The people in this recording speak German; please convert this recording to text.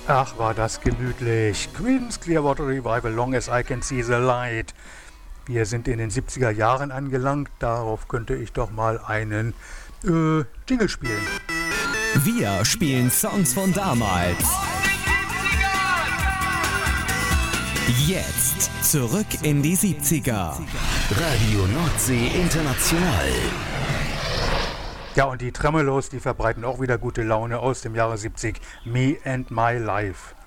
Ach, war das gemütlich. Queen's Clearwater Revival, Long as I Can See the Light. Wir sind in den 70er Jahren angelangt. Darauf könnte ich doch mal einen Jingle spielen. Wir spielen Songs von damals. Jetzt zurück in die 70er. Radio Nordsee International. Ja, und die Tremolos, die verbreiten auch wieder gute Laune aus dem Jahre 70. Me and My Life.